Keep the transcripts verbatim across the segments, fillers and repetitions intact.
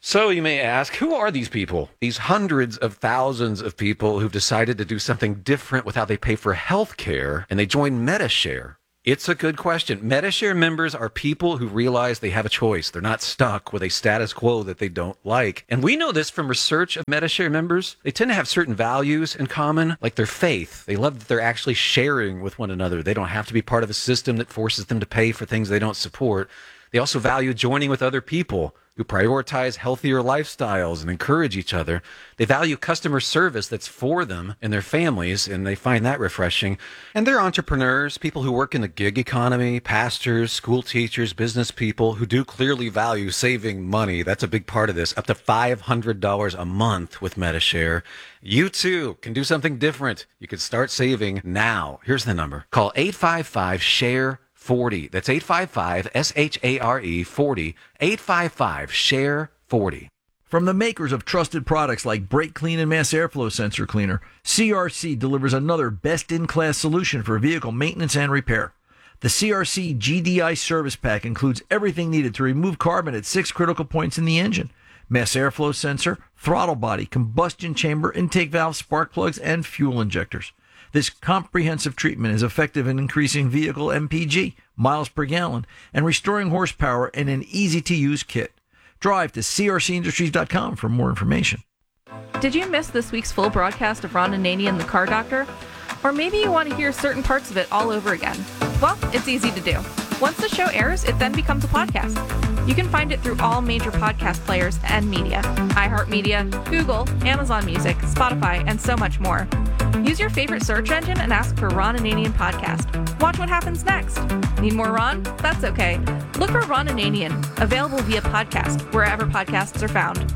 So you may ask, who are these people? These hundreds of thousands of people who've decided to do something different with how they pay for health care, and they join Medi-Share. It's a good question. Medi-Share members are people who realize they have a choice. They're not stuck with a status quo that they don't like. And we know this from research of Medi-Share members. They tend to have certain values in common, like their faith. They love that they're actually sharing with one another. They don't have to be part of a system that forces them to pay for things they don't support. They also value joining with other people who prioritize healthier lifestyles and encourage each other. They value customer service that's for them and their families, and they find that refreshing. And they're entrepreneurs, people who work in the gig economy, pastors, school teachers, business people who do clearly value saving money. That's a big part of this, up to five hundred dollars a month with Medi-Share. You too can do something different. You can start saving now. Here's the number. Call eight five five, share forty. That's eight five five, S H A R E, forty. eight five five, share forty. From the makers of trusted products like Brake Clean and Mass Airflow Sensor Cleaner, C R C delivers another best-in-class solution for vehicle maintenance and repair. The C R C G D I Service Pack includes everything needed to remove carbon at six critical points in the engine: mass airflow sensor, throttle body, combustion chamber, intake valve, spark plugs, and fuel injectors. This comprehensive treatment is effective in increasing vehicle M P G, miles per gallon, and restoring horsepower in an easy-to-use kit. Drive to C R C industries dot com for more information. Did you miss this week's full broadcast of Ron Ananian and the Car Doctor? Or maybe you want to hear certain parts of it all over again. Well, it's easy to do. Once the show airs, it then becomes a podcast. You can find it through all major podcast players and media: iHeartMedia, Google, Amazon Music, Spotify, and so much more. Use your favorite search engine and ask for Ron Ananian Podcast. Watch what happens next. Need more Ron? That's okay. Look for Ron Ananian, available via podcast, wherever podcasts are found.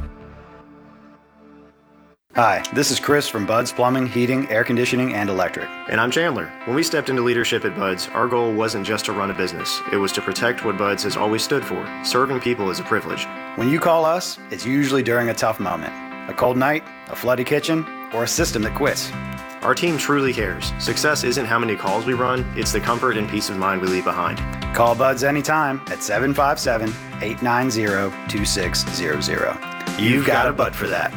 Hi, this is Chris from Bud's Plumbing, Heating, Air Conditioning, and Electric. And I'm Chandler. When we stepped into leadership at Bud's, our goal wasn't just to run a business. It was to protect what Bud's has always stood for. Serving people is a privilege. When you call us, it's usually during a tough moment. A cold night, a flooded kitchen, or a system that quits. Our team truly cares. Success isn't how many calls we run, it's the comfort and peace of mind we leave behind. Call Bud's anytime at seven five seven, eight nine zero, two six zero zero. You've got a Bud for that.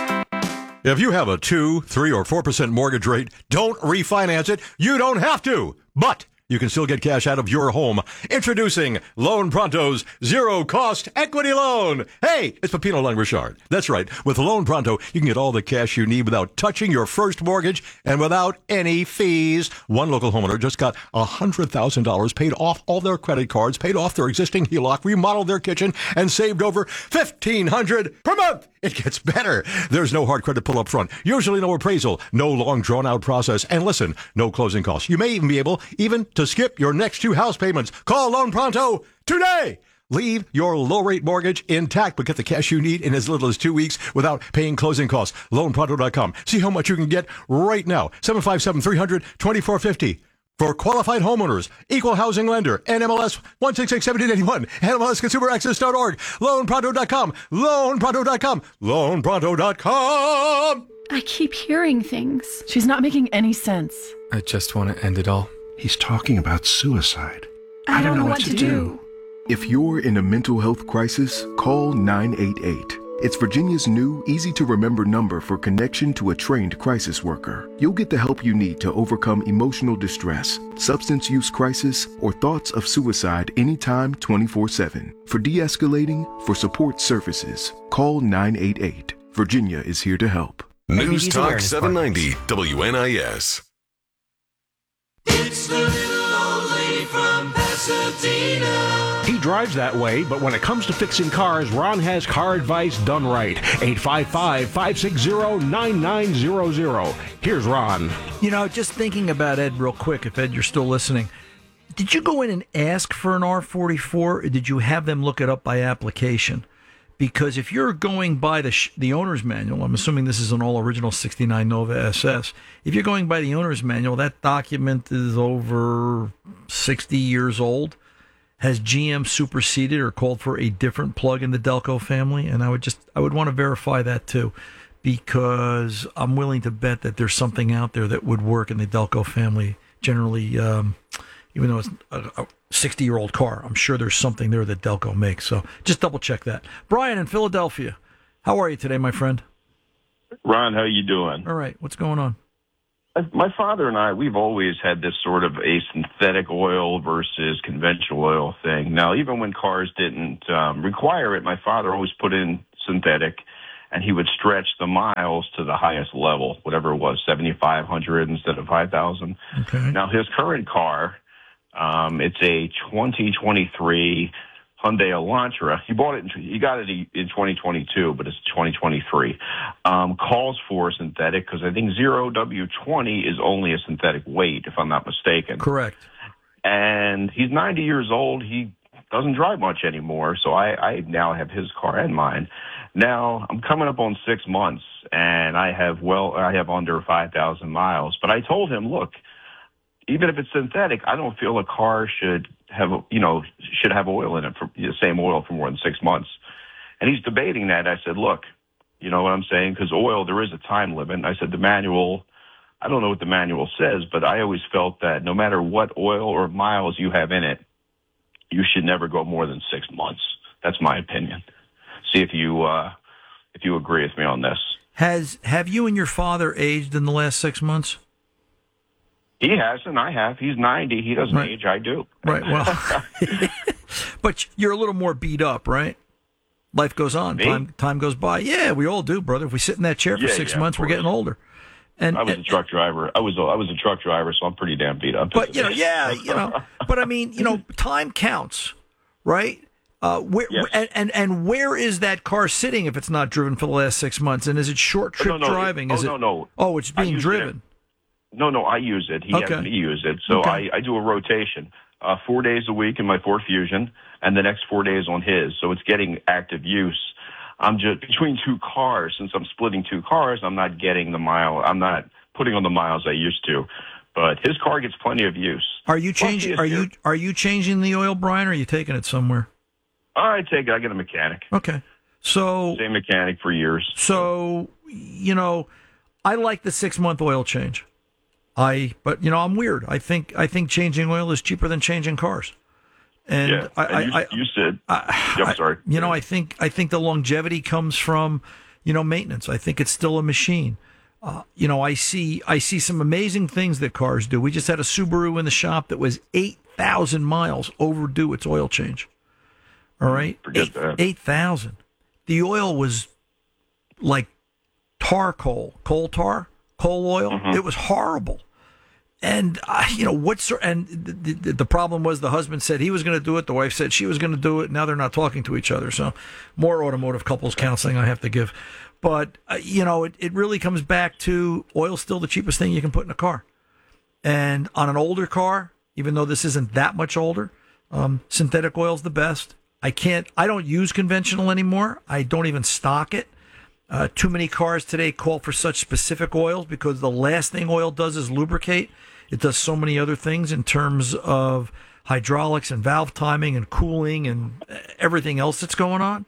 If you have a two, three, or four percent mortgage rate, don't refinance it. You don't have to. But you can still get cash out of your home. Introducing Loan Pronto's zero-cost equity loan. Hey, it's Pepino Lund-Richard. That's right. With Loan Pronto, you can get all the cash you need without touching your first mortgage and without any fees. One local homeowner just got one hundred thousand dollars, paid off all their credit cards, paid off their existing H E L O C, remodeled their kitchen, and saved over fifteen hundred dollars per month. It gets better. There's no hard credit pull up front. Usually no appraisal, no long drawn out process. And listen, no closing costs. You may even be able even to skip your next two house payments. Call Loan Pronto today. Leave your low-rate mortgage intact, but get the cash you need in as little as two weeks without paying closing costs. loan pronto dot com. See how much you can get right now. seven five seven, three hundred, twenty-four fifty. For qualified homeowners, equal housing lender, N M L S one six six, one seven eight one, N M L S consumer access dot org, loan pronto dot com, loan pronto dot com, loan pronto dot com. I keep hearing things. She's not making any sense. I just want to end it all. He's talking about suicide. I, I don't, don't know, know what, what to do. do. If you're in a mental health crisis, call nine eight eight. It's Virginia's new, easy-to-remember number for connection to a trained crisis worker. You'll get the help you need to overcome emotional distress, substance use crisis, or thoughts of suicide anytime, twenty-four seven. For de-escalating, for support services, call nine eight eight. Virginia is here to help. News Talk seven ninety W N I S. It's the little old lady from Pasadena. He drives that way, but when it comes to fixing cars, Ron has car advice done right. eight five five, five six zero, nine nine zero zero. Here's Ron. You know, just thinking about Ed real quick, if Ed, you're still listening. Did you go in and ask for an R forty-four, or did you have them look it up by application? Because if you're going by the sh- the owner's manual, I'm assuming this is an all-original sixty-nine Nova S S. If you're going by the owner's manual, that document is over sixty years old. Has G M superseded or called for a different plug in the Delco family? And I would just I would want to verify that too, because I'm willing to bet that there's something out there that would work in the Delco family. Generally, um, even though it's a sixty-year-old car, I'm sure there's something there that Delco makes. So just double check that. Brian in Philadelphia, How are you today, my friend? Ron, how you doing? All right. What's going on? My father and I, we've always had this sort of a synthetic oil versus conventional oil thing. Now, even when cars didn't um, require it, my father always put in synthetic, and he would stretch the miles to the highest level, whatever it was, seventy-five hundred instead of five thousand. Okay. Now, his current car, um, it's a twenty twenty-three Hyundai Elantra. He bought it, in, he got it in twenty twenty-two, but it's twenty twenty-three. Um, calls for synthetic because I think zero W twenty is only a synthetic weight, if I'm not mistaken. Correct. And he's ninety years old. He doesn't drive much anymore, so I, I now have his car and mine. Now, I'm coming up on six months, and I have well, I have under five thousand miles. But I told him, look, even if it's synthetic, I don't feel a car should have, you know, should have oil in it for the same oil for more than six months. And he's debating that. I said, look, you know what I'm saying? Because oil, there is a time limit. I said, the manual, I don't know what the manual says, but I always felt that no matter what oil or miles you have in it, you should never go more than six months. That's my opinion. See if you, uh, if you agree with me on this. Has, have you and your father aged in the last six months? He hasn't. I have. He's ninety. He doesn't Right. age. I do. Right. Well, but you're a little more beat up, right? Life goes on. Me? Time time goes by. Yeah, we all do, brother. If we sit in that chair for Yeah, six yeah, months, of we're course. getting older. And I was a truck driver. I was a, I was a truck driver, so I'm pretty damn beat up. But you know, yeah, you know. But I mean, you know, time counts, right? Uh, where Yes. and, and and where is that car sitting if it's not driven for the last six months? And is it short trip no, no, driving? Oh, is no, it? no. Oh, it's I being use driven. No, no, I use it. He Okay. has me use it. So Okay. I, I do a rotation, uh, four days a week in my Ford Fusion, and the next four days on his. So it's getting active use. I'm just between two cars. Since I'm splitting two cars, I'm not getting the mile. I'm not putting on the miles I used to. But his car gets plenty of use. Are you Plus, he changing? has Are gear- you are you changing the oil, Brian? Or are you taking it somewhere? I take it. I get a mechanic. Okay. So Same mechanic for years. So, you know, I like the six month oil change. I, but you know, I'm weird. I think I think changing oil is cheaper than changing cars. And yeah, I, and you, I, you said. I, yeah, I'm sorry. You know, I think I think the longevity comes from, you know, maintenance. I think it's still a machine. Uh, you know, I see I see some amazing things that cars do. We just had a Subaru in the shop that was eight thousand miles overdue its oil change. All right, Forget eight, that. eight thousand. The oil was like tar coal, coal tar, coal oil. Mm-hmm. It was horrible. And uh, you know what's and the, the, the problem was the husband said he was going to do it. The wife said she was going to do it. Now they're not talking to each other. So more automotive couples counseling I have to give. But uh, you know it, it really comes back to oil's still the cheapest thing you can put in a car. And on an older car, even though this isn't that much older, um, synthetic oil's the best. I can't. I don't use conventional anymore. I don't even stock it. Uh, too many cars today call for such specific oils because the last thing oil does is lubricate. It does so many other things in terms of hydraulics and valve timing and cooling and everything else that's going on.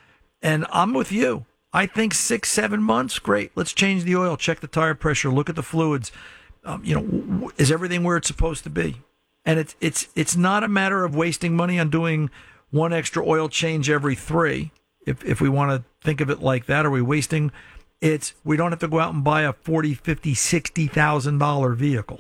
And I'm with you. I think six, seven months, great. Let's change the oil, check the tire pressure, look at the fluids. Um, you know, w- is everything where it's supposed to be? And it's it's it's not a matter of wasting money on doing one extra oil change every three. If if we want to think of it like that, are we wasting? It's we don't have to go out and buy a forty, fifty, sixty thousand dollar vehicle,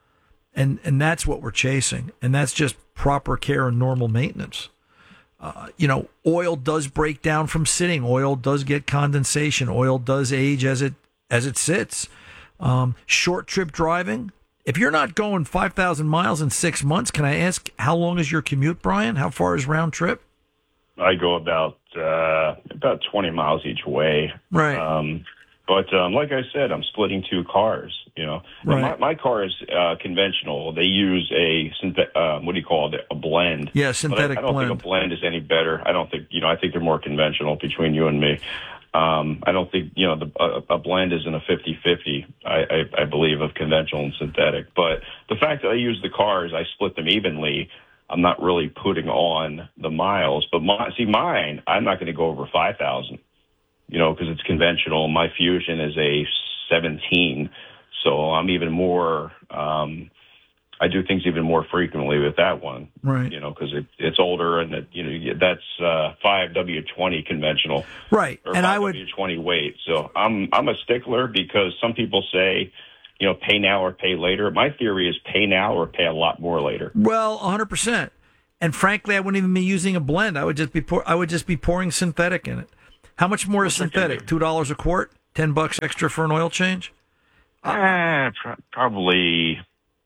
and and that's what we're chasing, and that's just proper care and normal maintenance. Uh, you know, oil does break down from sitting. Oil does get condensation. Oil does age as it as it sits. Um, short trip driving. If you're not going five thousand miles in six months, can I ask how long is your commute, Brian? How far is round trip? I go about uh, about twenty miles each way. Right. Um, but um, like I said, I'm splitting two cars. You know, Right. my, my car is uh, conventional. They use a synthet- uh, what do you call it? A blend. Yeah, But I, synthetic I don't blend. think a blend is any better. I don't think you know. I think they're more conventional between you and me. Um, I don't think you know the, a, a blend isn't a fifty-fifty. I, I, I believe of conventional and synthetic. But the fact that I use the cars, I split them evenly. I'm not really putting on the miles, but my, see mine, I'm not going to go over five thousand, you know, because it's conventional. My Fusion is a seventeen, so I'm even more, um, I do things even more frequently with that one. Right. You know, because it, it's older and, it, you know, that's uh, five W twenty conventional. Right. Or and five I would. W twenty weight. So I'm, I'm a stickler because some people say, you know, pay now or pay later. My theory is pay now or pay a lot more later. Well, one hundred percent. And frankly, I wouldn't even be using a blend. I would just be pour, I would just be pouring synthetic in it. How much more is synthetic? Two dollars a quart? Ten bucks extra for an oil change? Uh, pr- probably.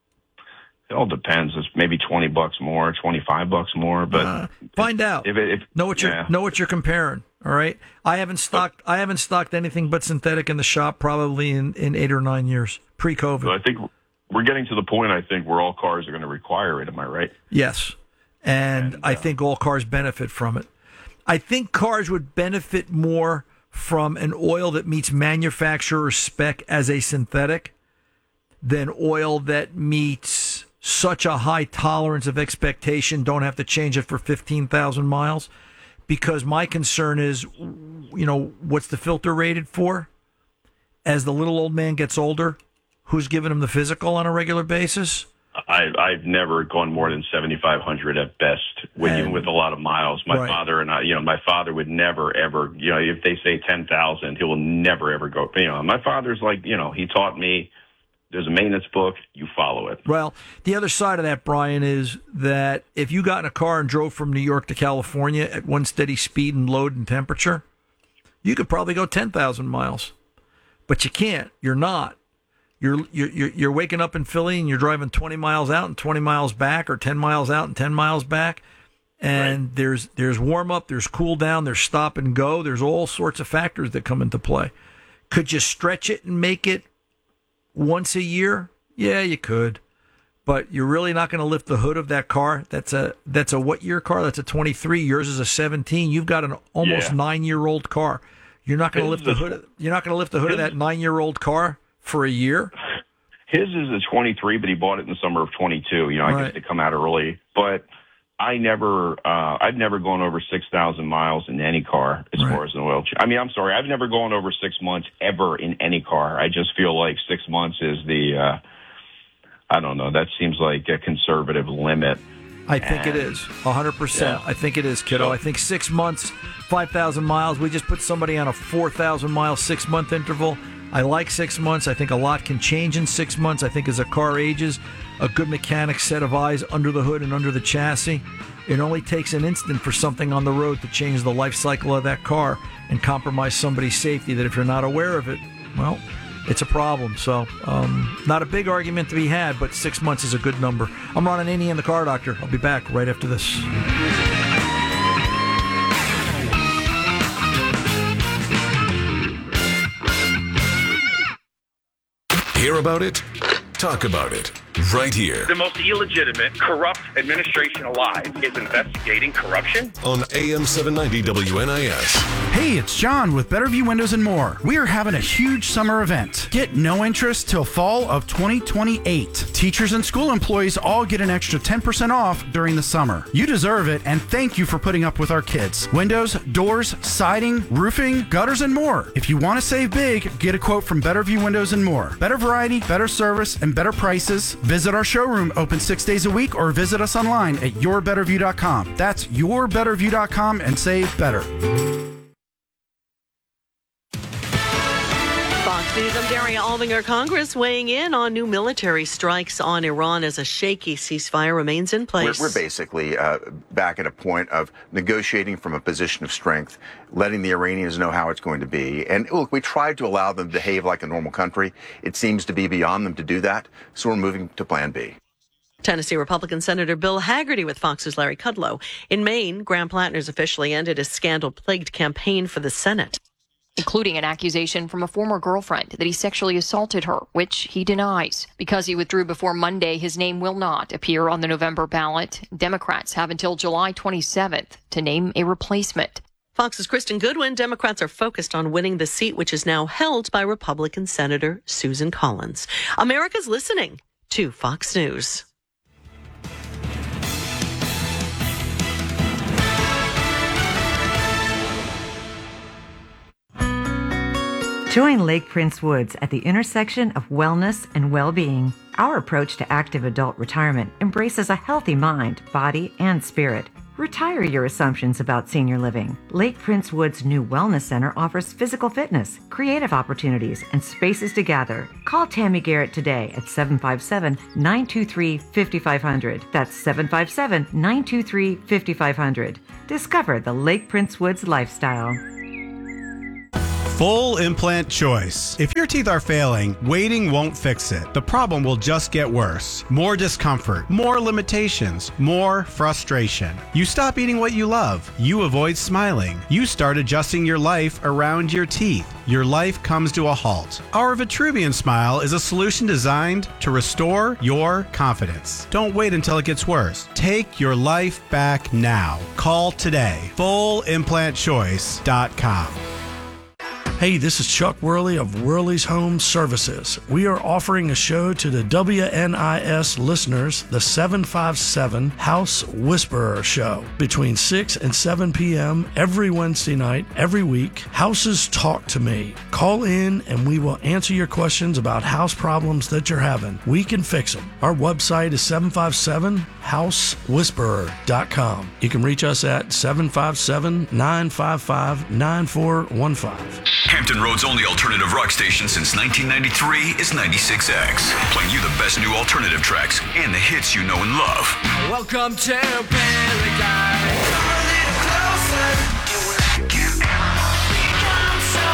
It all depends. It's maybe twenty bucks more, twenty-five bucks more. But uh, find out. If it, if, know what yeah. you're know what you're comparing. All right. I haven't stocked. I haven't stocked anything but synthetic in the shop probably in, in eight or nine years pre-COVID. So I think we're getting to the point. I think where all cars are going to require it. Am I right? Yes, and, and uh, I think all cars benefit from it. I think cars would benefit more from an oil that meets manufacturer spec as a synthetic than oil that meets such a high tolerance of expectation, don't have to change it for fifteen thousand miles. Because my concern is, you know, what's the filter rated for? As the little old man gets older, who's giving him the physical on a regular basis? I, I've never gone more than seventy-five hundred at best, with, And, even with a lot of miles. My right. father and I, you know, my father would never, ever, you know, if they say ten thousand, he will never, ever go. You know, my father's like, you know, he taught me, there's a maintenance book, you follow it. Well, the other side of that, Brian, is that if you got in a car and drove from New York to California at one steady speed and load and temperature, you could probably go ten thousand miles. But you can't. You're not. You're, you're you're waking up in Philly and you're driving twenty miles out and twenty miles back, or ten miles out and ten miles back. And right. there's there's warm up, there's cool down, there's stop and go. There's all sorts of factors that come into play. Could you stretch it and make it once a year? Yeah, you could. But you're really not going to lift the hood of that car. That's a that's a what year car? That's a twenty-three. Yours is a seventeen. You've got an almost yeah. nine-year-old car. You're not going to lift the hood of, you're not going to lift the hood of that nine-year-old car for a year? His is a twenty-three, but he bought it in the summer of twenty-two. You know, I right. guess they come out early. But I never, uh, I've never gone over six thousand miles in any car as right. far as an oil change. I mean, I'm sorry, I've never gone over six months ever in any car. I just feel like six months is the, uh, I don't know, that seems like a conservative limit. I think and, it is, one hundred percent. Yeah. I think it is, kiddo. I think six months, five thousand miles. We just put somebody on a four thousand mile, six-month interval. I like six months. I think a lot can change in six months. I think as a car ages, a good mechanic set of eyes under the hood and under the chassis. It only takes an instant for something on the road to change the life cycle of that car and compromise somebody's safety that if you're not aware of it, well, it's a problem. So um, not a big argument to be had, but six months is a good number. I'm Ron Ananian, and the Car Doctor. I'll be back right after this. Hear about it? Talk about it. Right here. The most illegitimate, corrupt administration alive is investigating corruption? On A M seven ninety W N I S. Hey, it's John with Better View Windows and More. We are having a huge summer event. Get no interest till fall of twenty twenty-eight. Teachers and school employees all get an extra ten percent off during the summer. You deserve it, and thank you for putting up with our kids. Windows, doors, siding, roofing, gutters, and more. If you want to save big, get a quote from Better View Windows and More. Better variety, better service, and better prices. Visit our showroom, open six days a week, or visit us online at your better view dot com. That's your better view dot com and save better. Fox News, I'm Daria Aldinger. Congress weighing in on new military strikes on Iran as a shaky ceasefire remains in place. We're, we're basically uh, back at a point of negotiating from a position of strength, letting the Iranians know how it's going to be. And look, we tried to allow them to behave like a normal country. It seems to be beyond them to do that, so we're moving to Plan B. Tennessee Republican Senator Bill Hagerty with Fox's Larry Kudlow. In Maine, Graham Plattner's officially ended his scandal-plagued campaign for the Senate, including an accusation from a former girlfriend that he sexually assaulted her, which he denies. Because he withdrew before Monday, his name will not appear on the November ballot. Democrats have until July twenty-seventh to name a replacement. Fox's Kristen Goodwin. Democrats are focused on winning the seat, which is now held by Republican Senator Susan Collins. America's listening to Fox News. Join Lake Prince Woods at the intersection of wellness and well-being. Our approach to active adult retirement embraces a healthy mind, body, and spirit. Retire your assumptions about senior living. Lake Prince Woods' new Wellness Center offers physical fitness, creative opportunities, and spaces to gather. Call Tammy Garrett today at seven five seven, nine two three, five five zero zero. That's seven five seven, nine two three, five five zero zero. Discover the Lake Prince Woods lifestyle. Full implant choice. If your teeth are failing, waiting won't fix it. The problem will just get worse. More discomfort, more limitations, more frustration. You stop eating what you love. You avoid smiling. You start adjusting your life around your teeth. Your life comes to a halt. Our Vitruvian Smile is a solution designed to restore your confidence. Don't wait until it gets worse. Take your life back now. Call today. full implant choice dot com. Hey, this is Chuck Worley of Worley's Home Services. We are offering a show to the W N I S listeners, the seven five seven House Whisperer Show, between six and seven p.m. every Wednesday night, every week. Houses Talk to Me. Call in and we will answer your questions about house problems that you're having. We can fix them. Our website is seven five seven house whisperer dot com. You can reach us at seven five seven, nine five five, nine four one five. Hampton Road's only alternative rock station since nineteen ninety-three is ninety-six X, playing you the best new alternative tracks and the hits you know and love. Welcome to paradise. Come a little closer. Become so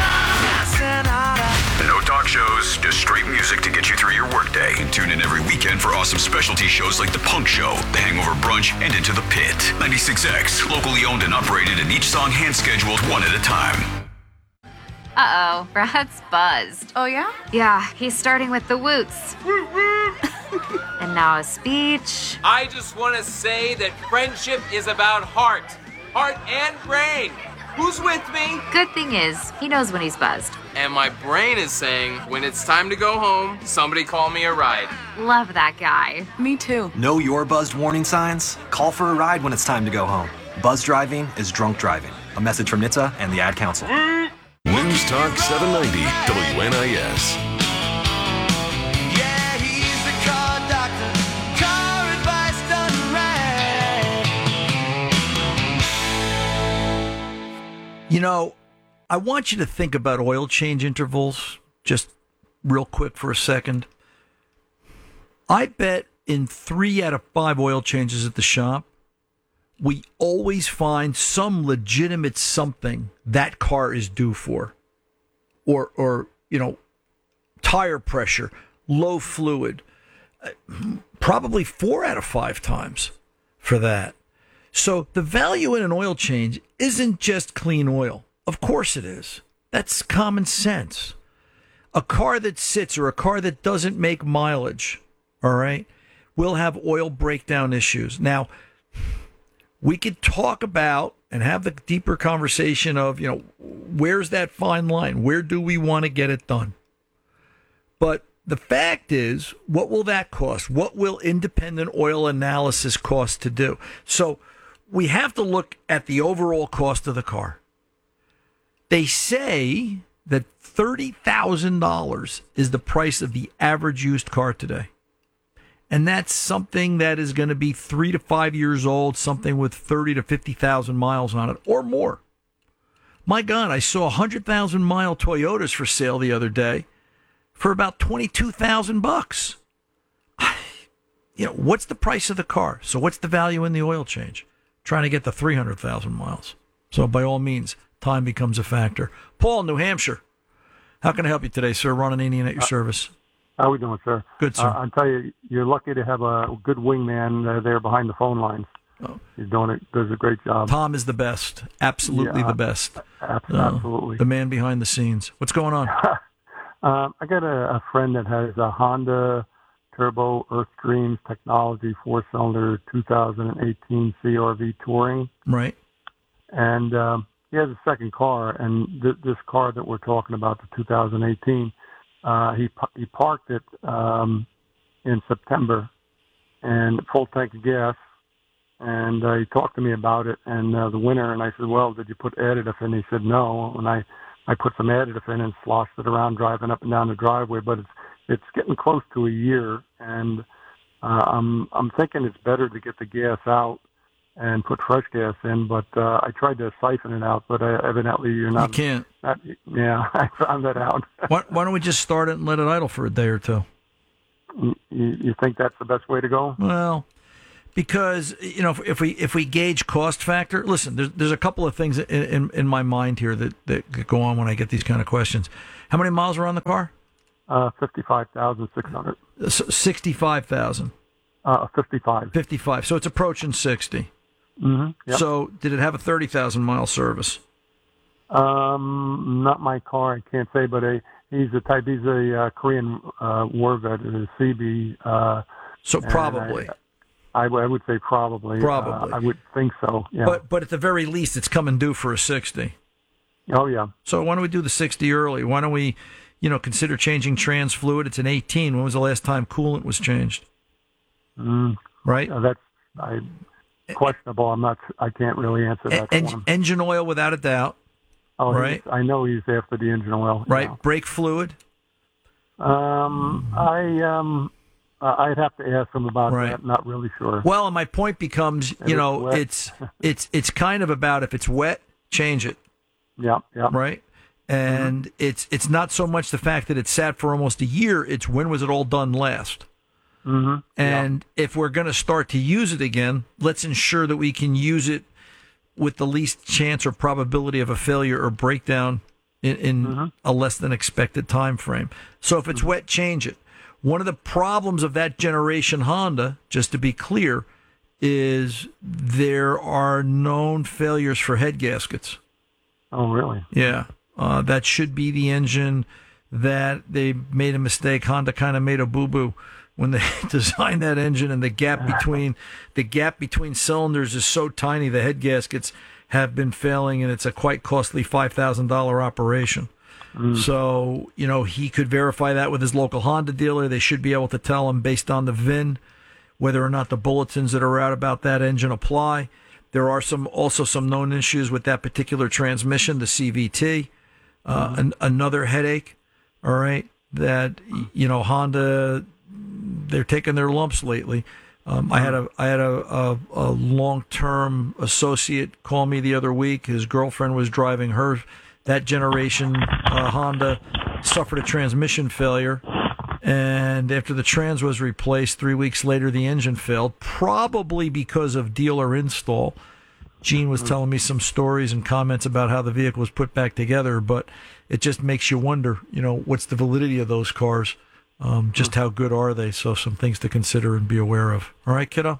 nice. No talk shows, just straight music to get you through your workday. And tune in every weekend for awesome specialty shows like The Punk Show, The Hangover Brunch, and Into the Pit. ninety-six X, locally owned and operated, and each song hand-scheduled one at a time. Uh-oh, Brad's buzzed. Oh, yeah? Yeah, he's starting with the woots. And now a speech. I just want to say that friendship is about heart. Heart and brain. Who's with me? Good thing is, he knows when he's buzzed. And my brain is saying, when it's time to go home, somebody call me a ride. Love that guy. Me too. Know your buzzed warning signs? Call for a ride when it's time to go home. Buzz driving is drunk driving. A message from N H T S A and the Ad Council. News Talk seven ninety W N I S. Yeah, he's the car doctor. Car advice done right. You know, I want you to think about oil change intervals just real quick for a second. I bet in three out of five oil changes at the shop, we always find some legitimate something that car is due for. Or, or you know, tire pressure, low fluid. Probably four out of five times for that. So the value in an oil change isn't just clean oil. Of course it is. That's common sense. A car that sits or a car that doesn't make mileage, all right, will have oil breakdown issues. Now, we could talk about and have the deeper conversation of, you know, where's that fine line? Where do we want to get it done? But the fact is, what will that cost? What will independent oil analysis cost to do? So we have to look at the overall cost of the car. They say that thirty thousand dollars is the price of the average used car today. And that's something that is going to be three to five years old, something with thirty to fifty thousand miles on it or more. My God, I saw one hundred thousand mile Toyotas for sale the other day for about twenty-two thousand bucks. You know, what's the price of the car? So what's the value in the oil change? Trying to get the three hundred thousand miles. So by all means, time becomes a factor. Paul, New Hampshire. How can I help you today, sir? Ron Ananian at your uh, service. How are we doing, sir? Good, sir. Uh, I'll tell you, you're lucky to have a good wingman uh, there behind the phone lines. Oh. He's doing it. Does a great job. Tom is the best. Absolutely yeah, the best. Absolutely. Uh, the man behind the scenes. What's going on? um, I got a, a friend that has a Honda Turbo Earthstreams technology four-cylinder two thousand eighteen C R V Touring. Right. And um, he has a second car, and th- this car that we're talking about, the two thousand eighteen, uh, he he parked it um, in September, and full tank of gas. And uh, he talked to me about it and uh, the winter, and I said, well, did you put additive in? He said, no. And I, I put some additive in and sloshed it around driving up and down the driveway, but it's it's getting close to a year, and uh, I'm I'm thinking it's better to get the gas out and put fresh gas in. But uh, I tried to siphon it out, but uh, evidently you're not. You can't. Not, yeah, I found that out. why, why don't we just start it and let it idle for a day or two? You, you think that's the best way to go? Well, because you know, if, if we if we gauge cost factor, listen, there's there's a couple of things in in, in my mind here that, that go on when I get these kind of questions. How many miles are on the car? Uh, fifty-five thousand six hundred. Sixty-five thousand. Uh, fifty-five. Fifty-five. So it's approaching sixty. Mm-hmm. Yep. So did it have a thirty thousand mile service? Um, not my car. I can't say, but a, he's a type. He's a uh, Korean uh, war vet, a C B. Uh, so probably. I, I, I would say probably. Probably. Uh, I would think so. Yeah. But but at the very least, it's coming due for a sixty. Oh yeah. So why don't we do the sixty early? Why don't we, you know, consider changing trans fluid? It's an eighteen. When was the last time coolant was changed? Mm, right. Uh, that's I questionable. I'm not. I can't really answer that. En- for him. Engine oil, without a doubt. Oh, right. I know he's after the engine oil. Right. Yeah. Brake fluid. Um, I um, I'd have to ask him about right. that. Not really sure. Well, and my point becomes, you If know, it's it's it's it's kind of about if it's wet, change it. Yeah. Yeah. Right. And mm-hmm. it's it's not so much the fact that it sat for almost a year. It's when was it all done last? Mm-hmm. And yeah. if we're going to start to use it again, let's ensure that we can use it with the least chance or probability of a failure or breakdown in, in mm-hmm. a less than expected time frame. So if it's mm-hmm. wet, change it. One of the problems of that generation Honda, just to be clear, is there are known failures for head gaskets. Oh, really? Yeah. Uh, that should be the engine that they made a mistake. Honda kind of made a boo-boo when they designed that engine, and the gap between the gap between cylinders is so tiny. The head gaskets have been failing, and it's a quite costly five thousand dollars operation. Mm. So, you know, he could verify that with his local Honda dealer. They should be able to tell him based on the V I N whether or not the bulletins that are out about that engine apply. There are some also some known issues with that particular transmission, the C V T. Uh, mm-hmm. an, another headache, all right, that, you know, Honda, they're taking their lumps lately. Um, mm-hmm. I had a I had a, a, a long-term associate call me the other week. His girlfriend was driving her, that generation uh, Honda, suffered a transmission failure. And after the trans was replaced, three weeks later, the engine failed, probably because of dealer install. Gene was telling me some stories and comments about how the vehicle was put back together, but it just makes you wonder, you know, what's the validity of those cars? Um, just how good are they? So some things to consider and be aware of. All right, kiddo?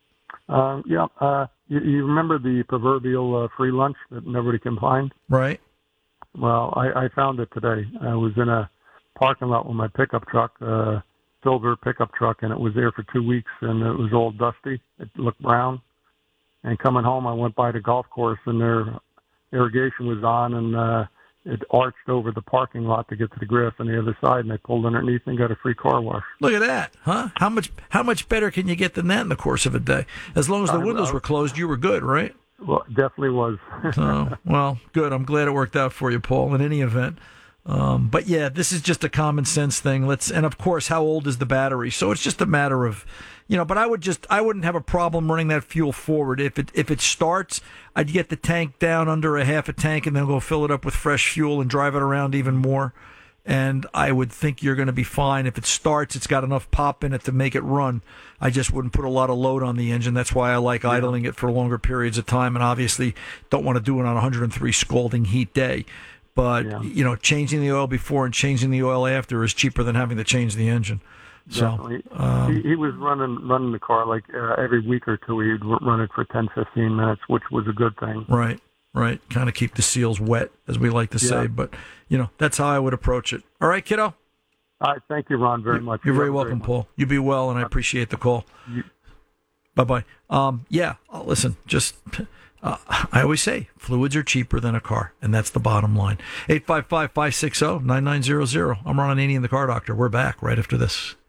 Uh, yeah. Uh, you, you remember the proverbial uh, free lunch that nobody can find? Right. Well, I, I found it today. I was in a parking lot with my pickup truck, uh, silver pickup truck, and it was there for two weeks, and it was all dusty. It looked brown. And coming home, I went by the golf course, and their irrigation was on, and uh, it arched over the parking lot to get to the grass on the other side, and I pulled underneath and got a free car wash. Look at that, huh? How much how much better can you get than that in the course of a day? As long as the windows were closed, you were good, right? Well, definitely was. So, well, good. I'm glad it worked out for you, Paul, in any event. Um, but yeah, this is just a common sense thing. Let's, and of course, how old is the battery? So it's just a matter of, you know, but I would just, I wouldn't have a problem running that fuel forward. If it, if it starts, I'd get the tank down under a half a tank and then go fill it up with fresh fuel and drive it around even more. And I would think you're going to be fine. If it starts, it's got enough pop in it to make it run. I just wouldn't put a lot of load on the engine. That's why I like yeah. idling it for longer periods of time, and obviously don't want to do it on a one hundred three scalding heat day. But, yeah. you know, changing the oil before and changing the oil after is cheaper than having to change the engine. So um, he, he was running running the car like uh, every week or two. He'd run it for ten, fifteen minutes, which was a good thing. Right, right. Kind of keep the seals wet, as we like to yeah. say. But, you know, that's how I would approach it. All right, kiddo? All right. Thank you, Ron, very much. You're very welcome, very Paul. You be well, and I appreciate the call. You... Bye-bye. Um, yeah, listen, just... Uh, I always say fluids are cheaper than a car, and that's the bottom line. eight five five, five six zero, nine nine zero zero. I'm Ron Ananian, the Car Doctor. We're back right after this.